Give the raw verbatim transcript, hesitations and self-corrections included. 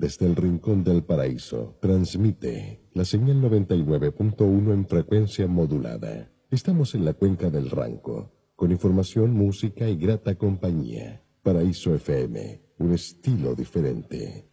Desde el rincón del paraíso, transmite la señal noventa y nueve punto uno en frecuencia modulada. Estamos en la cuenca del Ranco, con información, música y grata compañía. Paraíso F M, un estilo diferente.